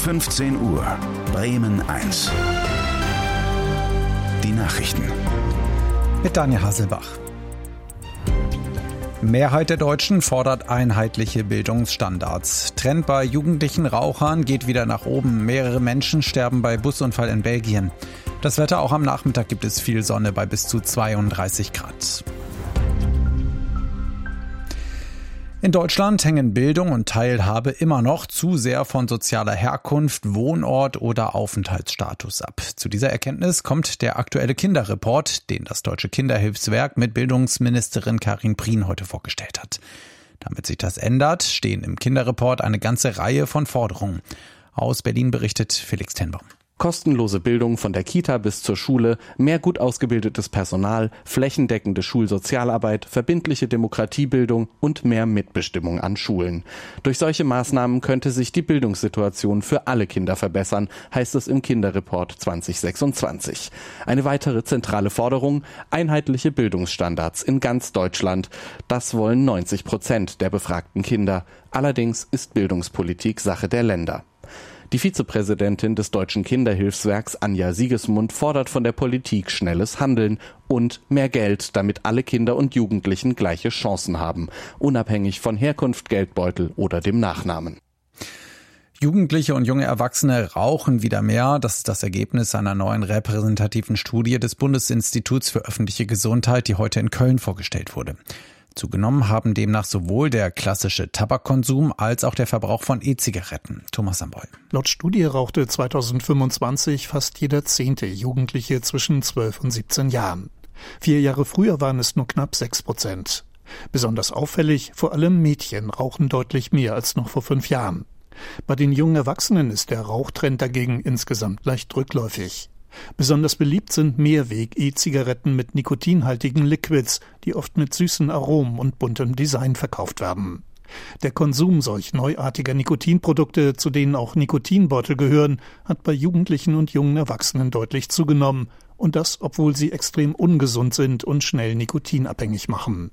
15 Uhr, Bremen 1. Die Nachrichten. Mit Daniel Hasselbach. Mehrheit der Deutschen fordert einheitliche Bildungsstandards. Trend bei jugendlichen Rauchern geht wieder nach oben. Mehrere Menschen sterben bei Busunfall in Belgien. Das Wetter: auch am Nachmittag gibt es viel Sonne bei bis zu 32 Grad. In Deutschland hängen Bildung und Teilhabe immer noch zu sehr von sozialer Herkunft, Wohnort oder Aufenthaltsstatus ab. Zu dieser Erkenntnis kommt der aktuelle Kinderreport, den das Deutsche Kinderhilfswerk mit Bildungsministerin Karin Prien heute vorgestellt hat. Damit sich das ändert, stehen im Kinderreport eine ganze Reihe von Forderungen. Aus Berlin berichtet Felix Tenbaum. Kostenlose Bildung von der Kita bis zur Schule, mehr gut ausgebildetes Personal, flächendeckende Schulsozialarbeit, verbindliche Demokratiebildung und mehr Mitbestimmung an Schulen. Durch solche Maßnahmen könnte sich die Bildungssituation für alle Kinder verbessern, heißt es im Kinderreport 2026. Eine weitere zentrale Forderung: einheitliche Bildungsstandards in ganz Deutschland. Das wollen 90% der befragten Kinder. Allerdings ist Bildungspolitik Sache der Länder. Die Vizepräsidentin des Deutschen Kinderhilfswerks, Anja Siegesmund, fordert von der Politik schnelles Handeln und mehr Geld, damit alle Kinder und Jugendlichen gleiche Chancen haben, unabhängig von Herkunft, Geldbeutel oder dem Nachnamen. Jugendliche und junge Erwachsene rauchen wieder mehr. Das ist das Ergebnis einer neuen repräsentativen Studie des Bundesinstituts für öffentliche Gesundheit, die heute in Köln vorgestellt wurde. Zugenommen haben demnach sowohl der klassische Tabakkonsum als auch der Verbrauch von E-Zigaretten. Thomas Samboy. Laut Studie rauchte 2025 fast jeder 10. Jugendliche zwischen 12 und 17 Jahren. 4 Jahre früher waren es nur knapp 6%. Besonders auffällig: vor allem Mädchen rauchen deutlich mehr als noch vor 5 Jahren. Bei den jungen Erwachsenen ist der Rauchtrend dagegen insgesamt leicht rückläufig. Besonders beliebt sind Mehrweg-E-Zigaretten mit nikotinhaltigen Liquids, die oft mit süßen Aromen und buntem Design verkauft werden. Der Konsum solch neuartiger Nikotinprodukte, zu denen auch Nikotinbeutel gehören, hat bei Jugendlichen und jungen Erwachsenen deutlich zugenommen. Und das, obwohl sie extrem ungesund sind und schnell nikotinabhängig machen.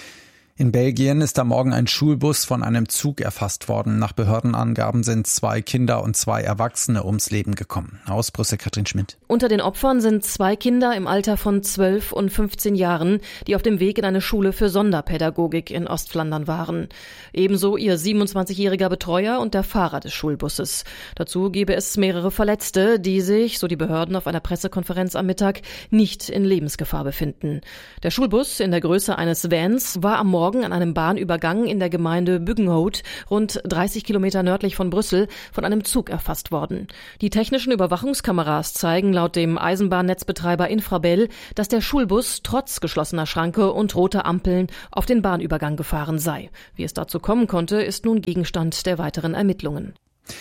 In Belgien ist am Morgen ein Schulbus von einem Zug erfasst worden. Nach Behördenangaben sind 2 Kinder und 2 Erwachsene ums Leben gekommen. Aus Brüssel Katrin Schmidt. Unter den Opfern sind 2 Kinder im Alter von 12 und 15 Jahren, die auf dem Weg in eine Schule für Sonderpädagogik in Ostflandern waren. Ebenso ihr 27-jähriger Betreuer und der Fahrer des Schulbusses. Dazu gebe es mehrere Verletzte, die sich, so die Behörden auf einer Pressekonferenz am Mittag, nicht in Lebensgefahr befinden. Der Schulbus in der Größe eines Vans war am Morgen an einem Bahnübergang in der Gemeinde Buggenhout, rund 30 Kilometer nördlich von Brüssel, von einem Zug erfasst worden. Die technischen Überwachungskameras zeigen laut dem Eisenbahnnetzbetreiber Infrabel, dass der Schulbus trotz geschlossener Schranke und roter Ampeln auf den Bahnübergang gefahren sei. Wie es dazu kommen konnte, ist nun Gegenstand der weiteren Ermittlungen.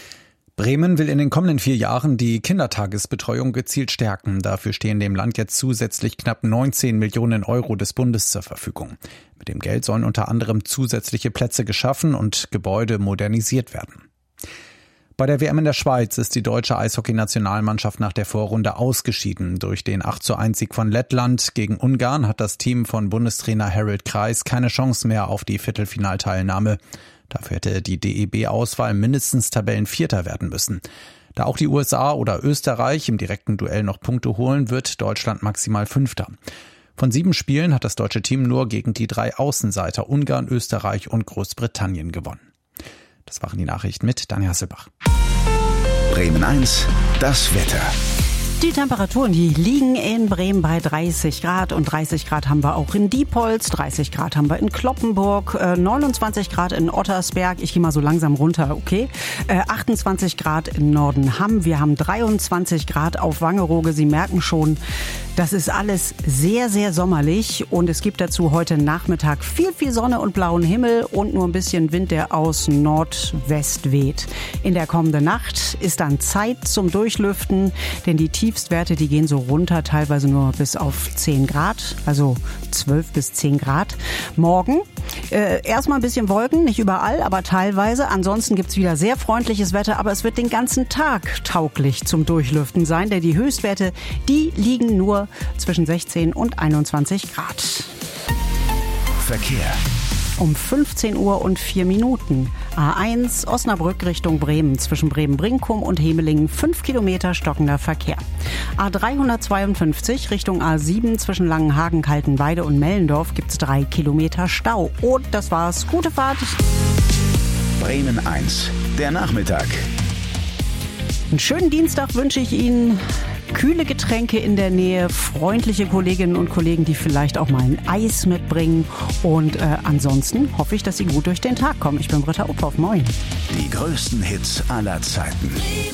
Bremen will in den kommenden 4 Jahren die Kindertagesbetreuung gezielt stärken. Dafür stehen dem Land jetzt zusätzlich knapp 19 Millionen Euro des Bundes zur Verfügung. Mit dem Geld sollen unter anderem zusätzliche Plätze geschaffen und Gebäude modernisiert werden. Bei der WM in der Schweiz ist die deutsche Eishockey-Nationalmannschaft nach der Vorrunde ausgeschieden. Durch den 8:1-Sieg von Lettland gegen Ungarn hat das Team von Bundestrainer Harald Kreis keine Chance mehr auf die Viertelfinalteilnahme. Dafür hätte die DEB-Auswahl mindestens Tabellenvierter werden müssen. Da auch die USA oder Österreich im direkten Duell noch Punkte holen, wird Deutschland maximal Fünfter. Von 7 Spielen hat das deutsche Team nur gegen die 3 Außenseiter Ungarn, Österreich und Großbritannien gewonnen. Das waren die Nachrichten mit Daniel Hasselbach. Bremen 1, das Wetter. Die Temperaturen, die liegen in Bremen bei 30 Grad und 30 Grad haben wir auch in Diepholz, 30 Grad haben wir in Kloppenburg, 29 Grad in Ottersberg, ich gehe mal so langsam runter, okay, 28 Grad in Nordenham, wir haben 23 Grad auf Wangerooge, Sie merken schon, das ist alles sehr, sehr sommerlich und es gibt dazu heute Nachmittag viel, viel Sonne und blauen Himmel und nur ein bisschen Wind, der aus Nordwest weht. In der kommenden Nacht ist dann Zeit zum Durchlüften, denn die Tiefstwerte, die gehen so runter, teilweise nur bis auf 10 Grad, also 12 bis 10 Grad. Morgen erstmal ein bisschen Wolken, nicht überall, aber teilweise. Ansonsten gibt's wieder sehr freundliches Wetter, aber es wird den ganzen Tag tauglich zum Durchlüften sein, denn die Höchstwerte, die liegen nur zwischen 16 und 21 Grad. Verkehr. um 15 Uhr und 4 Minuten. A1 Osnabrück Richtung Bremen zwischen Bremen-Brinkum und Hemelingen 5 Kilometer stockender Verkehr. A352 Richtung A7 zwischen Langenhagen, Kaltenweide und Mellendorf gibt's 3 Kilometer Stau. Und das war's. Gute Fahrt. Bremen 1, der Nachmittag. Einen schönen Dienstag wünsche ich Ihnen. Kühle Getränke in der Nähe, freundliche Kolleginnen und Kollegen, die vielleicht auch mal ein Eis mitbringen. Und ansonsten hoffe ich, dass Sie gut durch den Tag kommen. Ich bin Britta Uphoff. Moin. Die größten Hits aller Zeiten.